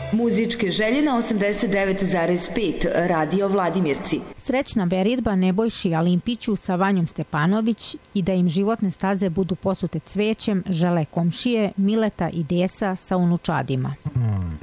Muzičke želje na 89,5 Radio Vladimirci. Srećna veridba Nebojši Alimpiću sa Vanjom Stepanović i da im životne staze budu posute cvećem žele komšije Mileta i Desa sa unučadima.